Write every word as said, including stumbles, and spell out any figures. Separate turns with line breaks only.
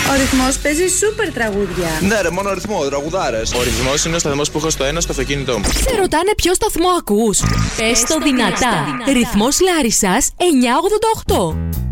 Ο Ρυθμός παίζει σούπερ τραγούδια.
Ναι, ρε, μόνο ρυθμό, τραγουδάρες.
Ο Ρυθμός είναι ο σταθμός που έχω στο ένα στο αυτοκίνητό μου.
Σε ρωτάνε ποιο σταθμό ακούς? Πες το δυνατά. Ρυθμός Λάρισσας εννιακόσια ογδόντα οκτώ.